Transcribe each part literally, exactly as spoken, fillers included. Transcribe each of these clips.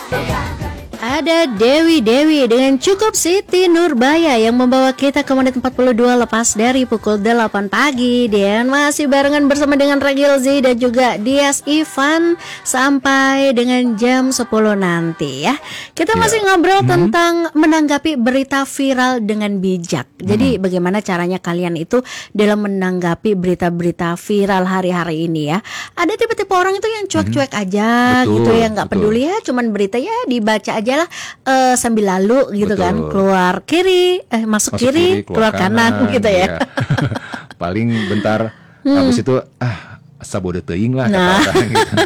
Ada Dewi Dewi dengan Cukup Siti Nurbaya yang membawa kita ke menit empat puluh dua lepas dari pukul delapan pagi. Dan masih barengan bersama dengan Ragil Z dan juga Dias Ivan sampai dengan jam sepuluh nanti ya. Kita Ya. masih ngobrol Hmm. tentang menanggapi berita viral dengan bijak. Jadi Hmm. bagaimana caranya kalian itu dalam menanggapi berita-berita viral hari-hari ini ya. Ada tipe-tipe orang itu yang cuek-cuek aja Betul, gitu ya, nggak betul. peduli ya, cuman berita ya dibaca aja lah eh, sambil lalu gitu Betul. kan, keluar kiri eh masuk, Masuk kiri, keluar, kanan, gitu ya. iya. Paling bentar habis itu ah sabode teuing lah Nah. kata orang gitu.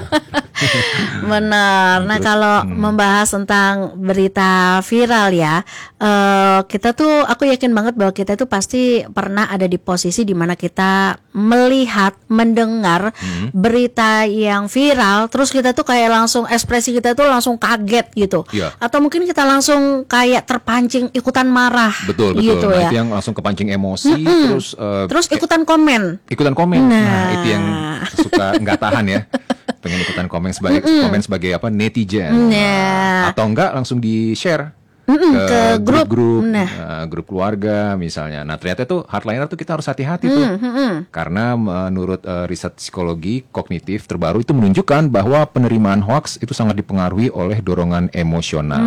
Benar. Nah, Terus, kalau hmm. membahas tentang berita viral ya, eh, kita tuh aku yakin banget bahwa kita itu pasti pernah ada di posisi di mana kita melihat, mendengar Hmm. berita yang viral, terus kita tuh kayak langsung ekspresi kita tuh langsung kaget gitu. Iya. Atau mungkin kita langsung kayak terpancing ikutan marah. Betul betul. Gitu Nah, ya. itu yang langsung kepancing emosi terus eh, Terus eh, ikutan komen. ikutan komen. Nah. Nah. itu yang suka nggak tahan ya. Pengen ikutan komen sebagai komen sebagai apa netizen. Nah. Nah, atau enggak langsung di-share Mm-mm, ke grup. grup Nah. eh, grup keluarga misalnya. Nah, ternyata tuh hardliner tuh kita harus hati-hati tuh. Karena menurut eh, riset psikologi kognitif terbaru itu menunjukkan bahwa penerimaan hoaks itu sangat dipengaruhi oleh dorongan emosional.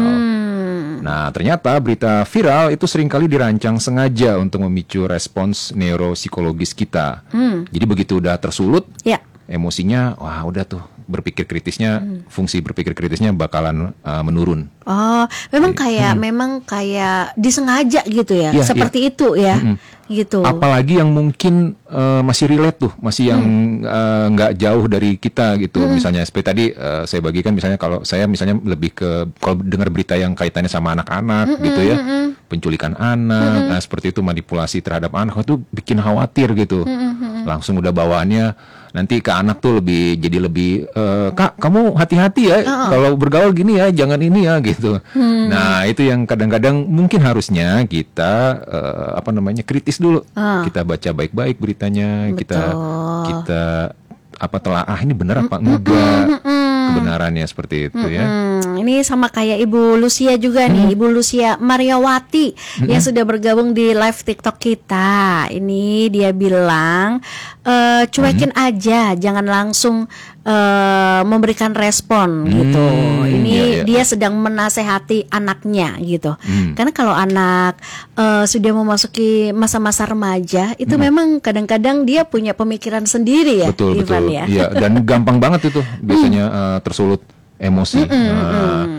Nah, ternyata berita viral itu seringkali dirancang sengaja untuk memicu respons neuropsikologis kita. Jadi begitu udah tersulut, Ya. emosinya, wah udah tuh berpikir kritisnya, fungsi berpikir kritisnya bakalan uh, menurun. Oh, memang kayak memang kayak disengaja gitu ya, Iya, seperti itu ya, gitu. Apalagi yang mungkin uh, masih relate tuh, masih yang uh, nggak jauh dari kita gitu. Misalnya seperti tadi uh, saya bagikan misalnya kalau saya misalnya lebih ke kalau dengar berita yang kaitannya sama anak-anak gitu ya, penculikan anak, nah, seperti itu manipulasi terhadap anak itu bikin khawatir gitu. Langsung udah bawaannya nanti ke anak tuh lebih jadi lebih eh, Kak kamu hati-hati ya kalau bergaul gini ya jangan ini ya gitu. Nah itu yang kadang-kadang mungkin harusnya kita eh, apa namanya kritis dulu. Kita baca baik-baik beritanya, kita kita apa telaah ini benar apa enggak kebenarannya seperti itu ya. Hmm, ini sama kayak Ibu Lucia juga nih, Ibu Lucia Mariawati yang sudah bergabung di live TikTok kita. Ini dia bilang eh, cuekin aja, jangan langsung eh, memberikan respon gitu. Ini iya, iya. dia sedang menasehati anaknya gitu. Hmm. Karena kalau anak eh, sudah memasuki masa-masa remaja, itu memang kadang-kadang dia punya pemikiran sendiri ya, Betul Ivan betul. ya. Iya dan gampang banget itu biasanya eh, tersulut emosi. Nah,